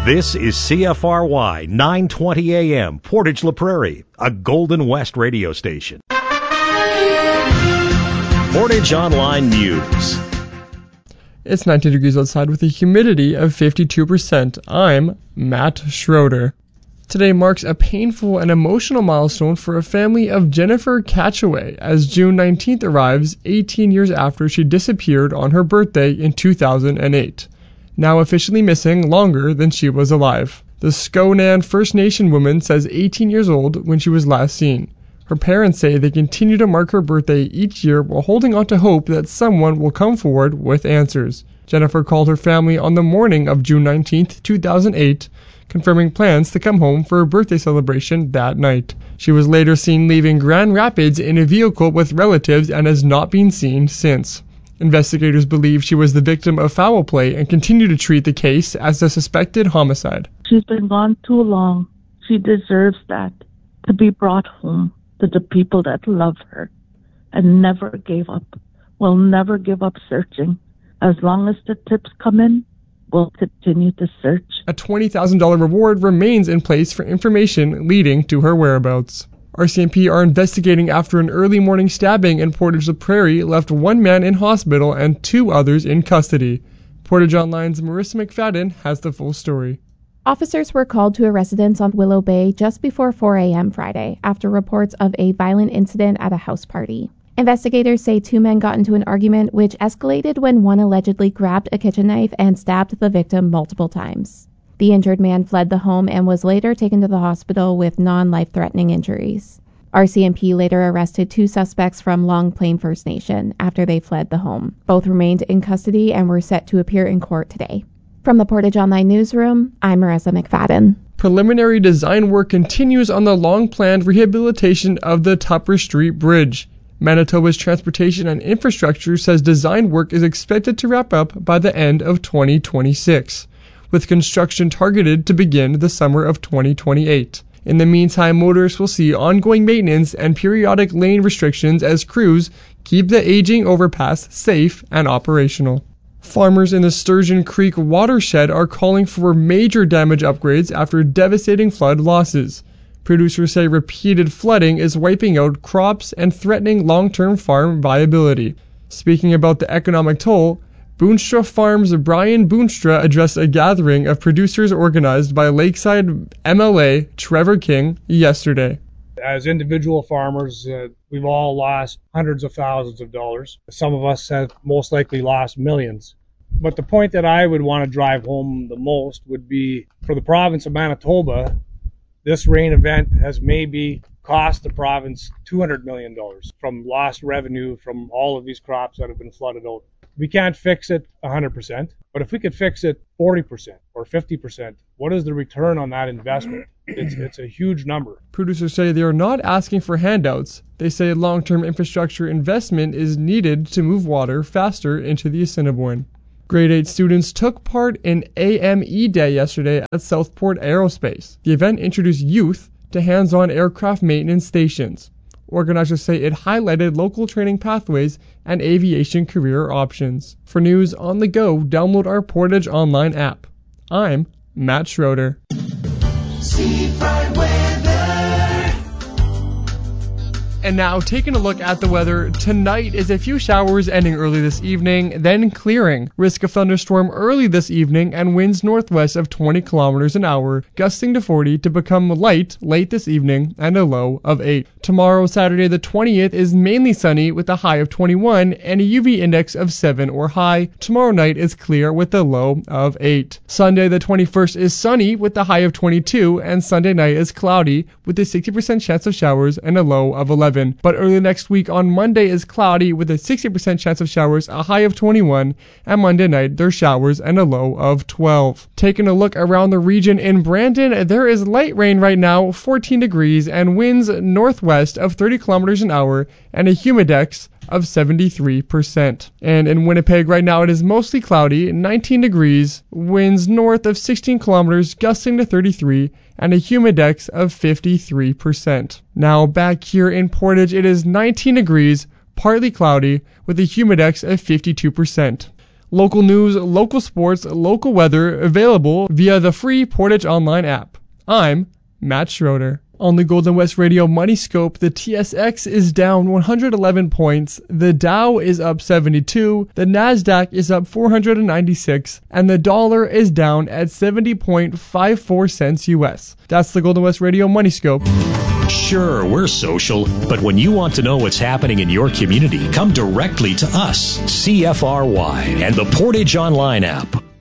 This is CFRY 920 AM, Portage La Prairie, a Golden West radio station. Portage Online News. It's 19 degrees outside with a humidity of 52%. I'm Matt Schroeder. Today marks a painful and emotional milestone for a family of Jennifer Catchaway as June 19th arrives 18 years after she disappeared on her birthday in 2008. Now officially missing longer than she was alive. The Skonan First Nation woman says 18 years old when she was last seen. Her parents say they continue to mark her birthday each year while holding on to hope that someone will come forward with answers. Jennifer called her family on the morning of June 19, 2008, confirming plans to come home for her birthday celebration that night. She was later seen leaving Grand Rapids in a vehicle with relatives and has not been seen since. Investigators believe she was the victim of foul play and continue to treat the case as a suspected homicide. She's been gone too long. She deserves that, to be brought home to the people that love her and never gave up. We'll never give up searching. As long as the tips come in, we'll continue to search. A $20,000 reward remains in place for information leading to her whereabouts. RCMP are investigating after an early morning stabbing in Portage La Prairie left one man in hospital and two others in custody. Portage Online's Marissa McFadden has the full story. Officers were called to a residence on Willow Bay just before 4 a.m. Friday after reports of a violent incident at a house party. Investigators say two men got into an argument which escalated when one allegedly grabbed a kitchen knife and stabbed the victim multiple times. The injured man fled the home and was later taken to the hospital with non-life-threatening injuries. RCMP later arrested two suspects from Long Plain First Nation after they fled the home. Both remained in custody and were set to appear in court today. From the Portage Online Newsroom, I'm Marissa McFadden. Preliminary design work continues on the long-planned rehabilitation of the Tupper Street Bridge. Manitoba's Transportation and Infrastructure says design work is expected to wrap up by the end of 2026, with construction targeted to begin the summer of 2028. In the meantime, motorists will see ongoing maintenance and periodic lane restrictions as crews keep the aging overpass safe and operational. Farmers in the Sturgeon Creek watershed are calling for major damage upgrades after devastating flood losses. Producers say repeated flooding is wiping out crops and threatening long-term farm viability. Speaking about the economic toll, Boonstra Farms' Brian Boonstra addressed a gathering of producers organized by Lakeside MLA Trevor King yesterday. As individual farmers, we've all lost hundreds of thousands of dollars. Some of us have most likely lost millions. But the point that I would want to drive home the most would be for the province of Manitoba, this rain event has maybe cost the province $200 million from lost revenue from all of these crops that have been flooded out. We can't fix it 100%, but if we could fix it 40% or 50%, what is the return on that investment? It's a huge number. Producers say they are not asking for handouts. They say long-term infrastructure investment is needed to move water faster into the Assiniboine. Grade 8 students took part in AME Day yesterday at Southport Aerospace. The event introduced youth to hands-on aircraft maintenance stations. Organizers say it highlighted local training pathways and aviation career options. For news on the go, download our Portage Online app. I'm Matt Schroeder. And now, taking a look at the weather, tonight is a few showers ending early this evening, then clearing. Risk of thunderstorm early this evening and winds northwest of 20 kilometers an hour, gusting to 40 to become light late this evening and a low of 8. Tomorrow, Saturday the 20th, is mainly sunny with a high of 21 and a UV index of 7 or high. Tomorrow night is clear with a low of 8. Sunday the 21st is sunny with a high of 22 and Sunday night is cloudy with a 60% chance of showers and a low of 11. But early next week on Monday is cloudy with a 60% chance of showers, a high of 21, and Monday night there's showers and a low of 12. Taking a look around the region in Brandon, there is light rain right now, 14 degrees, and winds northwest of 30 kilometers an hour, and a humidex of 73%. And in Winnipeg right now it is mostly cloudy, 19 degrees, winds north of 16 kilometers, gusting to 33, and a humidex of 53%. Now back here in Portage, it is 19 degrees, partly cloudy, with a humidex of 52%. Local news, local sports, local weather, available via the free Portage Online app. I'm Matt Schroeder. On the Golden West Radio Money Scope, the TSX is down 111 points, the Dow is up 72, the Nasdaq is up 496, and the dollar is down at 70.54 cents US. That's the Golden West Radio Money Scope. Sure, we're social, but when you want to know what's happening in your community, come directly to us, CFRY, and the Portage Online app.